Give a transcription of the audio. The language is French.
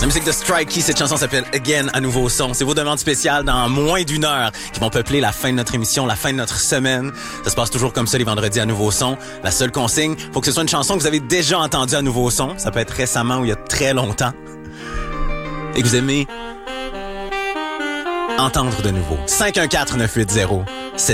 La musique de Strikey, cette chanson s'appelle Again à nouveau son. C'est vos demandes spéciales dans moins d'une heure qui vont peupler la fin de notre émission, la fin de notre semaine. Ça se passe toujours comme ça les vendredis à nouveau son. La seule consigne, faut que ce soit une chanson que vous avez déjà entendue à nouveau son. Ça peut être récemment ou il y a très longtemps. Et que vous aimez entendre de nouveau. 514-980-7